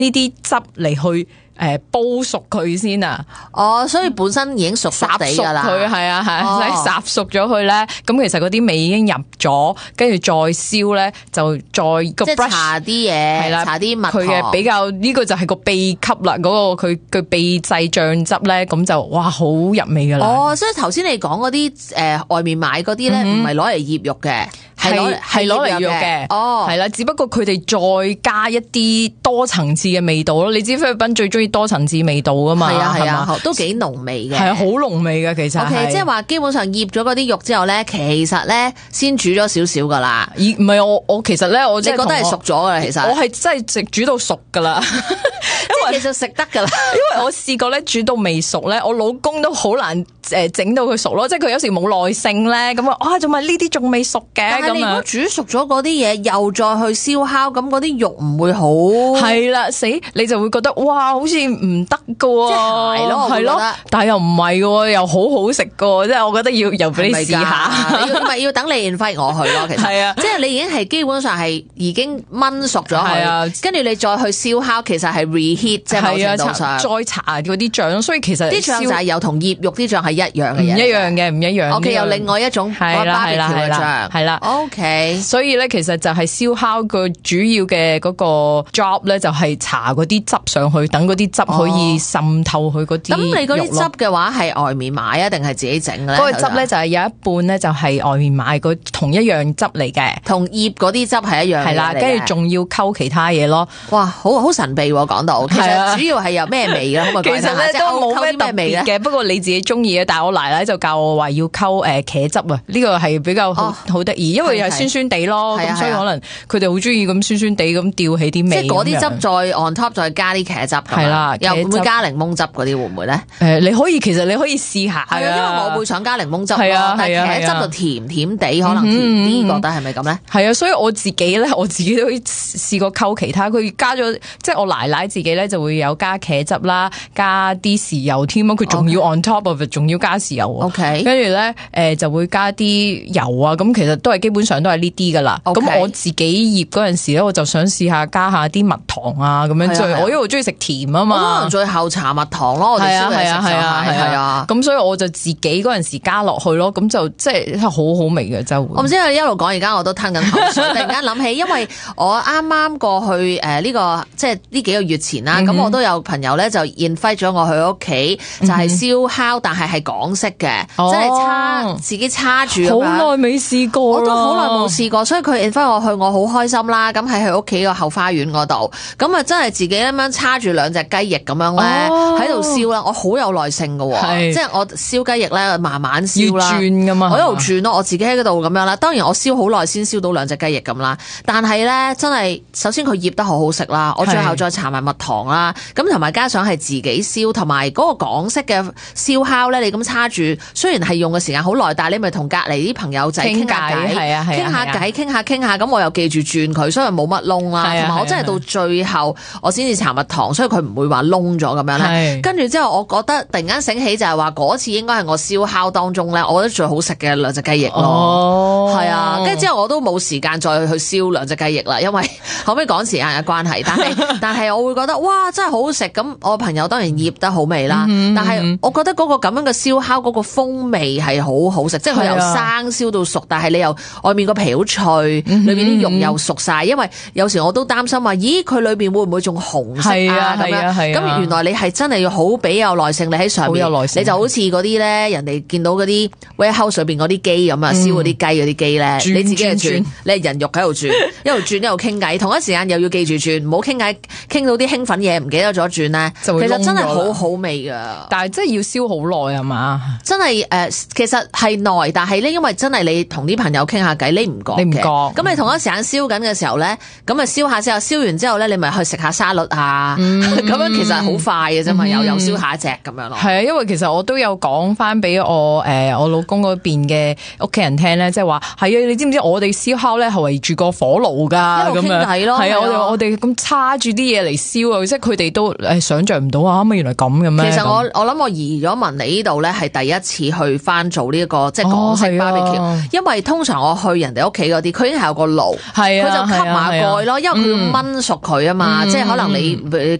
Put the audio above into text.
呢啲汁嚟去煲熟佢先啊。 哦，所以本身已經熟熟地㗎啦。 佢係啊係，所以烚熟咗佢咧，咁其實嗰啲味已經入咗，跟住再燒咧就再個 brush 即係搽啲嘢， 係啦， 搽啲蜜糖。 佢嘅比較呢個就係個秘笈啦，嗰個佢秘製醬汁咧，咁就哇好入味㗎啦。 哦，所以頭先你講嗰啲外面買嗰啲咧，唔係攞嚟醃肉嘅。 係攞嚟肉嘅， 哦， 係啦，只不過佢哋再加一啲多層次嘅味道咯。你知菲律賓最中意多層次味道噶嘛？ 係啊，都幾濃味嘅， 係啊，好濃味嘅其實。 OK， 即係話基本上醃咗嗰啲肉之後咧，其實咧先煮咗少少噶啦。 唔係我其實咧，我即係覺得係熟咗噶啦，其實我係真係煮到熟噶啦。 因為其實食得噶啦， 因為我試過咧煮到未熟咧，我老公都好難整到佢熟咯，即係佢有時冇耐性咧，咁啊仲咪呢啲仲未熟嘅。 但係你如果煮熟咗嗰啲嘢，又再去燒烤，咁嗰啲肉唔會好係啦，死你就會覺得哇，好似唔得噶喎， 即係咯，係咯， 但係又唔係嘅，又好好食嘅，即係我覺得又俾你試下， 唔係要等你 invite 我去咯，其實係啊， 即係你已經係基本上係已經燜熟咗佢，跟住你再去燒烤，其實係 reheat 即係某程度上再搽嗰啲醬咯，所以其實啲醬就係又同醃肉啲醬係一樣嘅嘢， 唔一樣嘅，唔一樣。 OK，有另外一種係啦係啦係啦係啦 ，OK。 所以咧，其實就係燒烤個主要嘅嗰個 job 咧，就係搽嗰啲汁上去，等嗰啲汁可以滲透去嗰啲。 咁你嗰啲汁嘅話係外面買啊，定係自己整咧？ 嗰個汁咧就係有一半咧就係外面買個同一樣汁嚟嘅， 同醃嗰啲汁係一樣嘅。 係啦，跟住仲要溝其他嘢咯。 哇，好神秘喎！講到其實主要係有咩味嘅？可唔可以講下？ 其實咧都冇咩特別嘅，不過你自己中意嘅。但係我奶奶就教我話要溝茄汁啊，呢個係比較好得意，因為又係酸酸地咯。咁所以可能佢哋好中意咁酸酸地咁吊起啲味。 即係嗰啲汁再 on top 再加啲茄汁。 係啦， 又會唔會加檸檬汁嗰啲會唔會咧？ 其實你可以試下。 係啊，因為我會想加檸檬汁。 係啊， 但係茄汁就甜甜地，可能甜啲，覺得係咪咁咧？ 係啊，所以我自己都試過溝其他，佢加咗，即係我奶奶自己咧就會有加茄汁啦，加啲豉油添啊，佢仲要 on top of it，仲要加豉油。 OK， 跟住咧就會加啲油啊，咁其實都係基本上都係呢啲噶啦。咁我自己醃嗰陣時咧，我就想試下加下啲蜜糖啊，咁樣我因為我中意食甜啊嘛。 可能最後搽蜜糖咯，我哋燒嘢食就係啊。 咁所以我就自己嗰陣時加落去咯，咁就即係好好味嘅就。 我唔知你一路講，而家我都吞緊口水，突然間諗起，因為我啱啱過去呢個即係呢幾個月前啦，咁我都有朋友咧就 invite 咗我去屋企，就係燒烤，但係港式嘅，即係自己叉住咁樣。 好耐未試過， 我都好耐冇試過，所以佢 invite 我去，我好開心啦。咁喺佢屋企個後花園嗰度，咁啊真係自己咁樣叉住兩隻雞翼咁樣咧喺度燒啦。我好有耐性噶，即係我燒雞翼咧慢慢燒啦， 要轉噶嘛， 我一路轉咯，我自己喺嗰度咁樣啦。當然我燒好耐先燒到兩隻雞翼咁啦，但係咧真係首先佢醃得好好食啦，我最後再搽埋蜜糖啦，咁同埋加上係自己燒，同埋嗰個港式嘅燒烤咧，你咁叉住，雖然係用嘅時間好耐，但係你咪同隔離啲朋友仔傾下偈，傾下，咁我又記住轉佢，所以冇乜窿啦。同埋我真係到最後我先至搽蜜糖，所以佢唔會話燶咗咁樣咧。跟住之後，我覺得突然間醒起就係話嗰次應該係我燒烤當中咧，我覺得最好食嘅兩隻雞翼咯。係啊，跟住之後我都冇時間再去燒兩隻雞翼啦，因為後尾趕時間嘅關係。但係我會覺得哇，真係好好食。咁我朋友當然醃得好味啦，但係我覺得嗰個咁樣嘅燒烤嗰個風味係好好食，即係佢由生燒到熟，但係你又外面個皮好脆，裏面啲肉又熟晒。因為有時我都擔心話，咦佢裏邊會唔會仲紅色啊咁樣？咁原來你係真係要好俾有耐性，你喺上面，你就好似嗰啲咧，人哋見到嗰啲 warehouse 上邊嗰啲機咁啊，燒嗰啲雞嗰啲機咧，你自己係轉，你係人肉喺度轉，一路轉一路傾偈，同一時間又要記住轉，唔好傾偈傾到啲興奮嘢唔記得咗轉咧，其實真係好好味噶。 但係真係要燒好耐係嘛？ 真係其實係耐，但係咧，因為真係你同啲朋友傾下偈，你唔覺嘅。咁你同一時間燒緊嘅時候咧，咁啊燒下之後，燒完之後咧，你咪去食下沙律啊，咁樣其實好快嘅啫嘛，又燒下一隻咁樣咯。 係啊，因為其實我都有講翻俾我老公嗰邊嘅屋企人聽咧，即係話係啊，你知唔知我哋燒烤咧係圍住個火爐㗎咁樣？係啊，我哋咁叉住啲嘢嚟燒啊，即係佢哋都想象唔到啊，原來咁嘅咩？ 其實我諗我移咗民嚟呢度咧，係第一次去翻做呢一個即係港式 barbecue，因為通常我去人哋屋企嗰啲，佢已經係有個爐，佢就吸埋蓋咯，因為佢要燜熟佢啊嘛，即係可能你